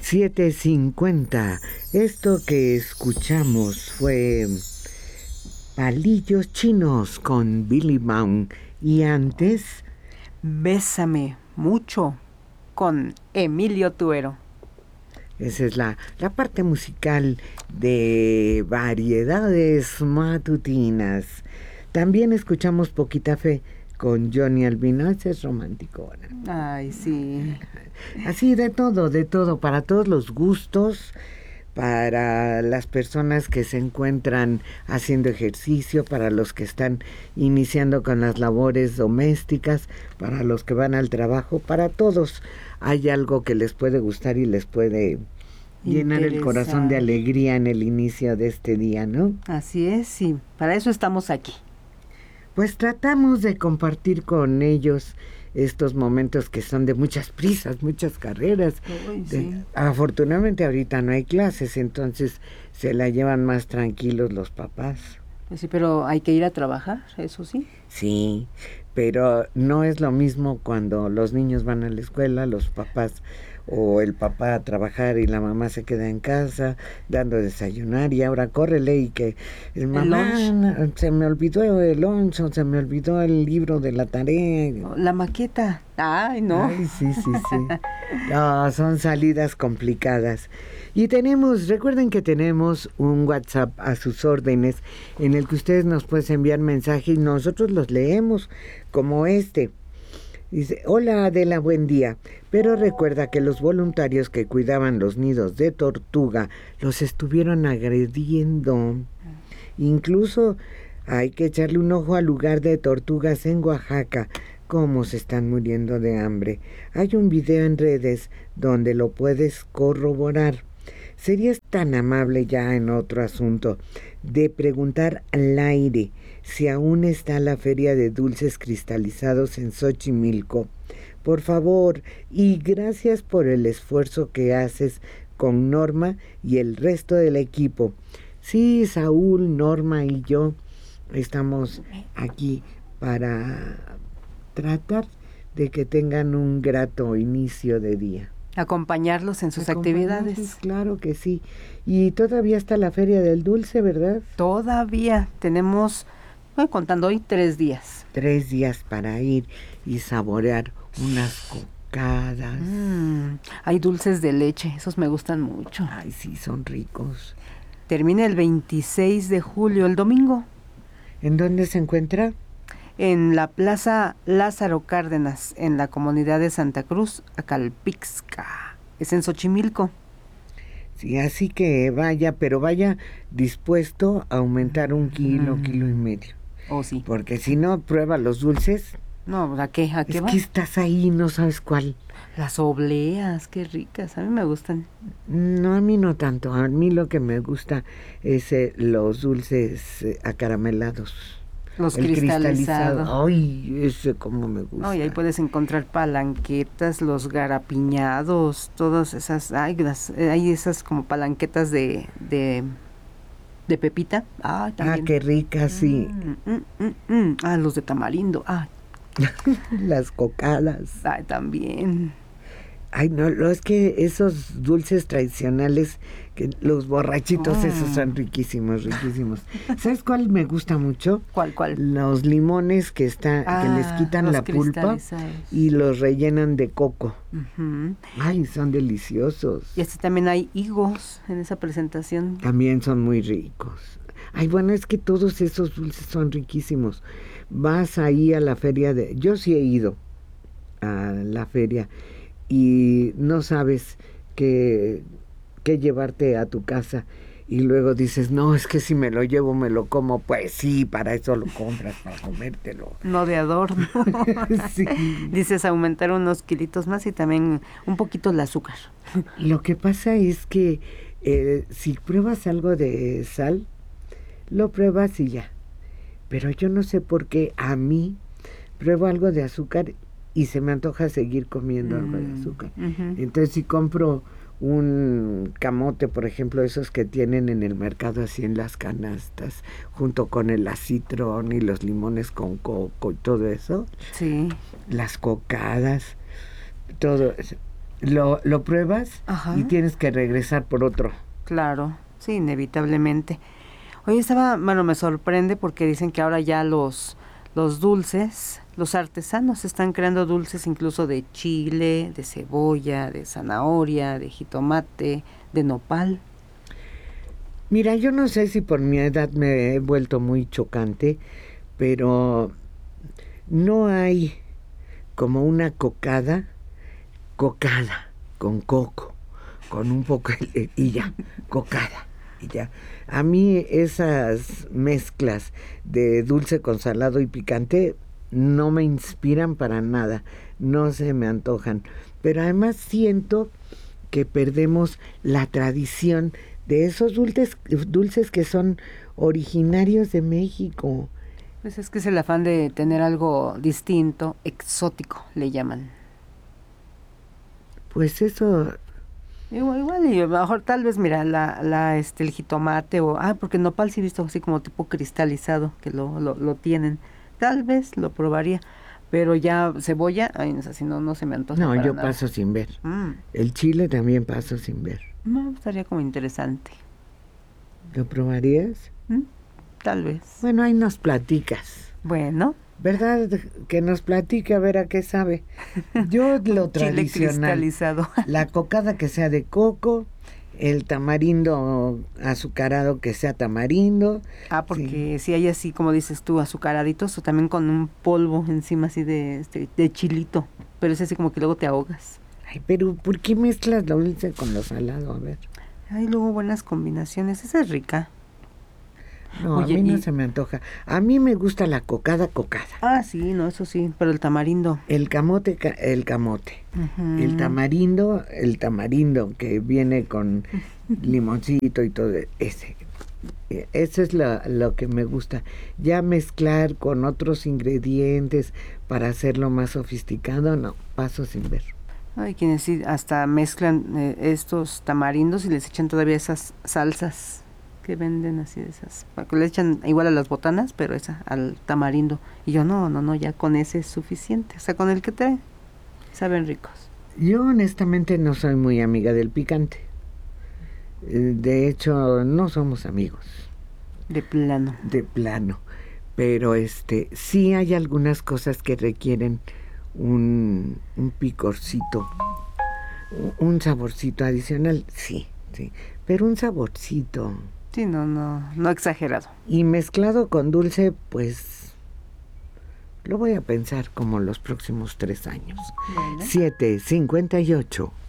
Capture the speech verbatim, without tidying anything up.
siete cincuenta. Esto que escuchamos fue Palillos Chinos con Billy Baum. Y antes, Bésame mucho con Emilio Tuero. Esa es la, la parte musical de Variedades Matutinas. También escuchamos Poquita Fe con Johnny Albino. Ese es romántico. Ay, sí. Así de todo, de todo, para todos los gustos, para las personas que se encuentran haciendo ejercicio, para los que están iniciando con las labores domésticas, para los que van al trabajo, para todos hay algo que les puede gustar y les puede llenar el corazón de alegría en el inicio de este día, ¿no? Así es, sí, para eso estamos aquí. Pues tratamos de compartir con ellos estos momentos que son de muchas prisas, muchas carreras. Uy, de, sí. Afortunadamente ahorita no hay clases, entonces se la llevan más tranquilos los papás. Pues sí, pero hay que ir a trabajar, eso sí. Sí, pero no es lo mismo cuando los niños van a la escuela, los papás o el papá a trabajar y la mamá se queda en casa dando desayunar y ahora córrele y que el mamá se me olvidó el lunch, se me olvidó el libro de la tarea. La maqueta. Ay, no. Ay, sí, sí, sí. No, son salidas complicadas. Y tenemos, recuerden que tenemos un WhatsApp a sus órdenes en el que ustedes nos pueden enviar mensajes y nosotros los leemos, como este. Dice, hola Adela, buen día, pero recuerda que los voluntarios que cuidaban los nidos de tortuga los estuvieron agrediendo. Incluso hay que echarle un ojo al lugar de tortugas en Oaxaca, cómo se están muriendo de hambre. Hay un video en redes donde lo puedes corroborar. ¿Serías tan amable ya en otro asunto de preguntar al aire si aún está la feria de dulces cristalizados en Xochimilco? Por favor, y gracias por el esfuerzo que haces con Norma y el resto del equipo. Sí, Saúl, Norma y yo estamos aquí para tratar de que tengan un grato inicio de día. Acompañarlos en sus actividades. Claro que sí. Y todavía está la Feria del Dulce, ¿verdad? Todavía tenemos, bueno, contando hoy, tres días. Tres días para ir y saborear unas cocadas. Mm, hay dulces de leche, esos me gustan mucho. Ay, sí, son ricos. Termina el veintiséis de julio, el domingo. ¿En dónde se encuentra? En la Plaza Lázaro Cárdenas, en la comunidad de Santa Cruz, Acalpixca. Es en Xochimilco. Sí, así que vaya, pero vaya dispuesto a aumentar un kilo, mm. kilo y medio. Oh, sí. Porque si no, prueba los dulces. No, ¿a qué? ¿A qué es va? que estás ahí, no sabes cuál. Las obleas, qué ricas, a mí me gustan. No, a mí no tanto. A mí lo que me gusta es eh, los dulces eh, acaramelados. Los el cristalizados. Cristalizado. Ay, ese como me gusta. Ay, ahí puedes encontrar palanquetas, los garapiñados, todas esas, ay, las, hay esas como palanquetas de, de, de pepita. Ah, también. Ah, qué rica, sí. Mm, mm, mm, mm. Ah, los de tamarindo. Ah. Las cocadas. Ay, también. Ay, no, no, es que esos dulces tradicionales, que los borrachitos, oh. esos son riquísimos, riquísimos. ¿Sabes cuál me gusta mucho? ¿Cuál, cuál? Los limones que están, ah, que les quitan la pulpa y los rellenan de coco. Uh-huh. Ay, son deliciosos. Y así también hay higos en esa presentación. También son muy ricos. Ay, bueno, es que todos esos dulces son riquísimos. Vas ahí a la feria de... Yo sí he ido a la feria y no sabes qué, qué llevarte a tu casa y luego dices, no, es que si me lo llevo me lo como. Pues sí, para eso lo compras, para comértelo. No de adorno. Sí. Dices aumentar unos kilitos más y también un poquito el azúcar. Lo que pasa es que eh, si pruebas algo de sal, lo pruebas y ya. Pero yo no sé por qué a mí pruebo algo de azúcar y se me antoja seguir comiendo mm, algo de azúcar. Uh-huh. Entonces, si compro un camote, por ejemplo, esos que tienen en el mercado así en las canastas, junto con el acitrón y los limones con coco y todo eso, sí, las cocadas, todo eso. lo, lo pruebas Ajá. y tienes que regresar por otro. Claro, sí, inevitablemente. Oye, estaba, bueno, me sorprende porque dicen que ahora ya los, los dulces, los artesanos están creando dulces incluso de chile, de cebolla, de zanahoria, de jitomate, de nopal. Mira, yo no sé si por mi edad me he vuelto muy chocante, pero no hay como una cocada, cocada, con coco, con un poco, de- y ya, cocada, y ya. A mí esas mezclas de dulce con salado y picante no me inspiran para nada, no se me antojan. Pero además siento que perdemos la tradición de esos dulces, dulces que son originarios de México. Pues es que es el afán de tener algo distinto, exótico, le llaman. Pues eso, Igual, igual, y a lo mejor tal vez, mira, la, la, este, el jitomate o, ah, porque nopal sí he visto así como tipo cristalizado, que lo, lo, lo tienen. Tal vez lo probaría, pero ya cebolla, ay, no sé, si no, no se me antoja no, para yo nada. paso sin ver. Mm, El chile también paso sin ver. no, estaría como interesante. ¿Lo probarías? Mm, Tal vez. Bueno, ahí nos platicas. Bueno, ¿Verdad? Que nos platique a ver a qué sabe. Yo lo chile tradicional, cristalizado. la cocada que sea de coco, el tamarindo azucarado que sea tamarindo. Ah, porque si hay así, como dices tú, azucaraditos o también con un polvo encima así de, este, de chilito, pero es así como que luego te ahogas. Ay, pero ¿por qué mezclas lo dulce con lo salado? A ver. Hay luego buenas combinaciones, esa es rica. No, Oye, a mí no y- se me antoja. A mí me gusta la cocada cocada. Ah, sí, no, eso sí, pero el tamarindo. El camote, ca- el camote. Ujú. El tamarindo, el tamarindo que viene con limoncito y todo ese. Eh, Eso es lo, lo que me gusta. Ya mezclar con otros ingredientes para hacerlo más sofisticado, no, paso sin ver. Hay quienes sí hasta mezclan eh, estos tamarindos y les echan todavía esas salsas que venden así de esas. pa- que Le echan igual a las botanas, pero esa al tamarindo. Y yo no, no, no, ya con ese es suficiente. O sea, con el que trae, saben ricos. Yo honestamente no soy muy amiga del picante. Eh, De hecho, no somos amigos, De plano. de plano. Pero este, sí hay algunas cosas que requieren un, un picorcito, un- un saborcito adicional, sí, sí. Pero un saborcito. Sí, no, no, no exagerado. Y mezclado con dulce, pues lo voy a pensar como los próximos tres años. Bueno. Siete cincuenta y ocho.